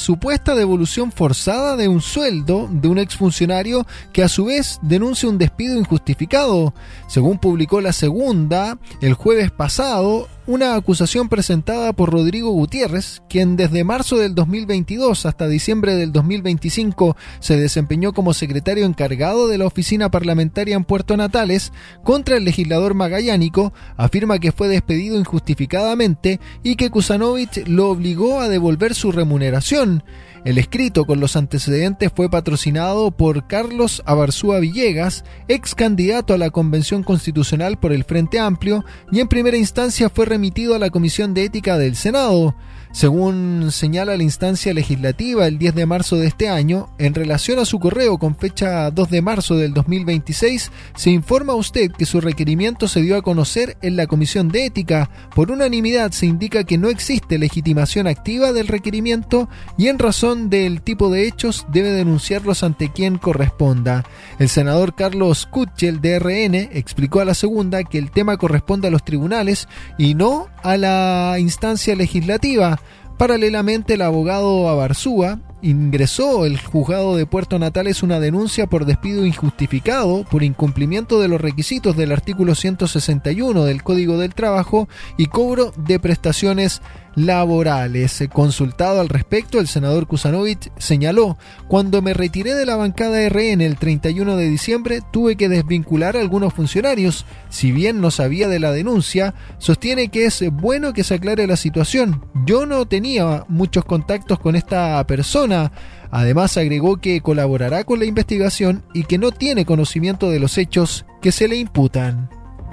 supuesta devolución forzada de un sueldo de un exfuncionario que a su vez denuncia un despido injustificado. Según publicó La Segunda el jueves pasado, una acusación presentada por Rodrigo Gutiérrez, quien desde marzo del 2022 hasta diciembre del 2025 se desempeñó como secretario encargado de la oficina parlamentaria en Puerto Natales, contra el legislador magallánico, afirma que fue despedido injustificadamente y que Kuzanovich lo obligó a devolver su remuneración. El escrito con los antecedentes fue patrocinado por Carlos Abarzúa Villegas, ex candidato a la Convención Constitucional por el Frente Amplio, y en primera instancia fue remitido a la Comisión de Ética del Senado. Según señala la instancia legislativa el 10 de marzo de este año, en relación a su correo con fecha 2 de marzo del 2026, se informa a usted que su requerimiento se dio a conocer en la Comisión de Ética. Por unanimidad se indica que no existe legitimación activa del requerimiento y en razón del tipo de hechos debe denunciarlos ante quien corresponda. El senador Carlos Kutschel de RN explicó a La Segunda que el tema corresponde a los tribunales y no a la instancia legislativa. Paralelamente, el abogado Abarzúa ingresó el juzgado de Puerto Natales una denuncia por despido injustificado por incumplimiento de los requisitos del artículo 161 del Código del Trabajo y cobro de prestaciones laborales. Consultado al respecto, el senador Kuzanovich señaló: cuando me retiré de la bancada RN el 31 de diciembre tuve que desvincular a algunos funcionarios. Si bien no sabía de la denuncia, sostiene que es bueno que se aclare la situación. Yo no tenía muchos contactos con esta persona. Además, agregó que colaborará con la investigación y que no tiene conocimiento de los hechos que se le imputan.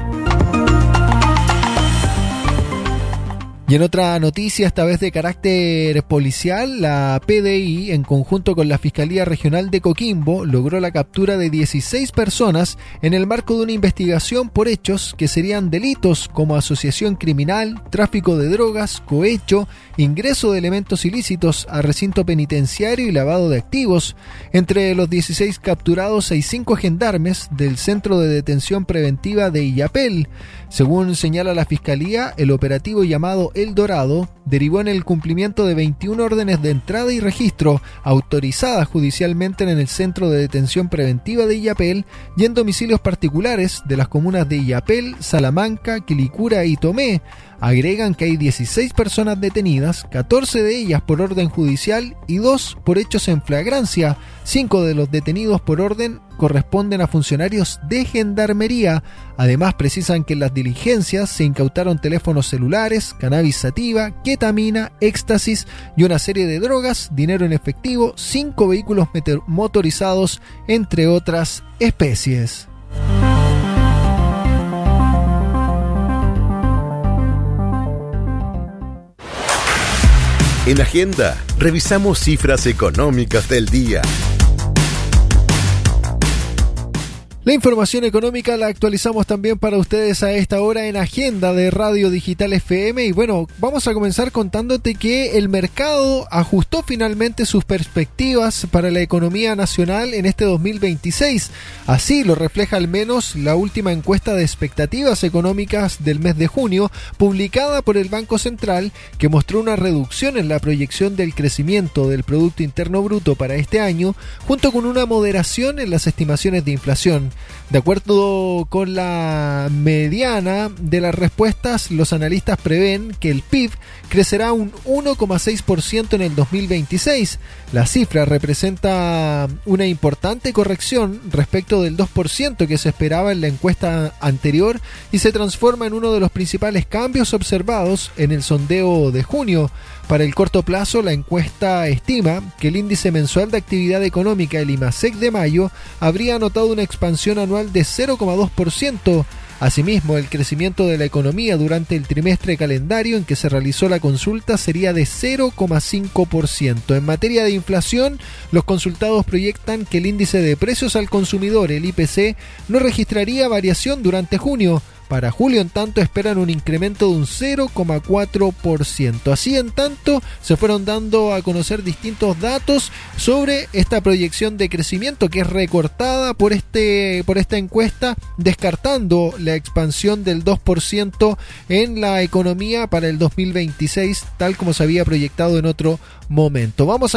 Y en otra noticia, esta vez de carácter policial, la PDI, en conjunto con la Fiscalía Regional de Coquimbo, logró la captura de 16 personas en el marco de una investigación por hechos que serían delitos como asociación criminal, tráfico de drogas, cohecho, ingreso de elementos ilícitos a recinto penitenciario y lavado de activos. Entre los 16 capturados hay 5 gendarmes del Centro de Detención Preventiva de Illapel. Según señala la Fiscalía, el operativo llamado El Dorado derivó en el cumplimiento de 21 órdenes de entrada y registro autorizadas judicialmente en el Centro de Detención Preventiva de Illapel y en domicilios particulares de las comunas de Illapel, Salamanca, Quilicura y Tomé. Agregan que hay 16 personas detenidas, 14 de ellas por orden judicial y 2 por hechos en flagrancia. 5 de los detenidos por orden corresponden a funcionarios de Gendarmería. Además, precisan que en las diligencias se incautaron teléfonos celulares, cannabis sativa, ketamina, éxtasis y una serie de drogas, dinero en efectivo, 5 vehículos motorizados, entre otras especies. En Agenda, revisamos cifras económicas del día. La información económica la actualizamos también para ustedes a esta hora en Agenda de Radio Digital FM. Y bueno, vamos a comenzar contándote que el mercado ajustó finalmente sus perspectivas para la economía nacional en este 2026. Así lo refleja al menos la última encuesta de expectativas económicas del mes de junio, publicada por el Banco Central, que mostró una reducción en la proyección del crecimiento del Producto Interno Bruto para este año, junto con una moderación en las estimaciones de inflación. De acuerdo con la mediana de las respuestas, los analistas prevén que el PIB crecerá un 1,6% en el 2026. La cifra representa una importante corrección respecto del 2% que se esperaba en la encuesta anterior y se transforma en uno de los principales cambios observados en el sondeo de junio. Para el corto plazo, la encuesta estima que el índice mensual de actividad económica, el IMASEC de mayo, habría anotado una expansión anual de 0,2%. Asimismo, el crecimiento de la economía durante el trimestre calendario en que se realizó la consulta sería de 0,5%. En materia de inflación, los consultados proyectan que el índice de precios al consumidor, el IPC, no registraría variación durante junio. Para julio, en tanto, esperan un incremento de un 0,4%. Así, en tanto, se fueron dando a conocer distintos datos sobre esta proyección de crecimiento que es recortada por esta encuesta, descartando la expansión del 2% en la economía para el 2026, tal como se había proyectado en otro momento. Vamos a